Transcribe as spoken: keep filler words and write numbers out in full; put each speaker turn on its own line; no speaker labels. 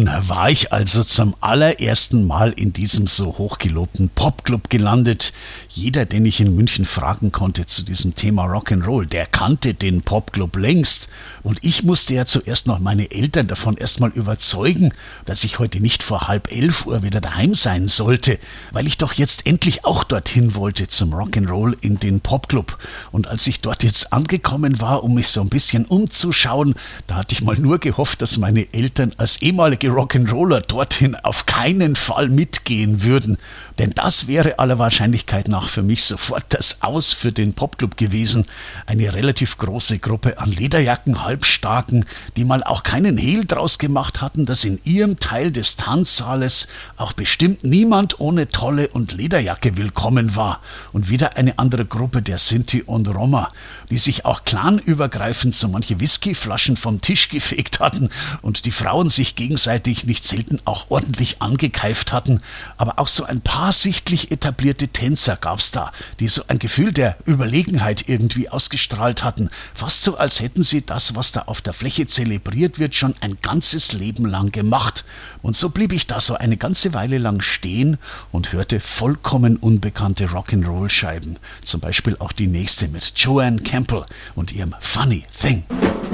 Nun war ich also zum allerersten Mal in diesem so hochgelobten Popclub gelandet. Jeder, den ich in München fragen konnte zu diesem Thema Rock'n'Roll, der kannte den Popclub längst. Und ich musste ja zuerst noch meine Eltern davon erstmal überzeugen, dass ich heute nicht vor halb elf Uhr wieder daheim sein sollte, weil ich doch jetzt endlich auch dorthin wollte zum Rock'n'Roll in den Popclub. Und als ich dort jetzt angekommen war, um mich so ein bisschen umzuschauen, da hatte ich mal nur gehofft, dass meine Eltern als ehemalige Rock'n'Roller dorthin auf keinen Fall mitgehen würden. Denn das wäre aller Wahrscheinlichkeit nach für mich sofort das Aus für den Popclub gewesen. Eine relativ große Gruppe an Lederjacken-Halbstarken, die mal auch keinen Hehl draus gemacht hatten, dass in ihrem Teil des Tanzsaales auch bestimmt niemand ohne Tolle und Lederjacke willkommen war. Und wieder eine andere Gruppe der Sinti und Roma, die sich auch clanübergreifend so manche Whiskyflaschen vom Tisch gefegt hatten und die Frauen sich gegenseitig nicht selten auch ordentlich angekeift hatten. Aber auch so ein paar sichtlich etablierte Tänzer gab's da, die so ein Gefühl der Überlegenheit irgendwie ausgestrahlt hatten. Fast so, als hätten sie das, was da auf der Fläche zelebriert wird, schon ein ganzes Leben lang gemacht. Und so blieb ich da so eine ganze Weile lang stehen und hörte vollkommen unbekannte Rock'n'Roll-Scheiben. Zum Beispiel auch die nächste mit Joanne Campbell und ihrem Funny Thing.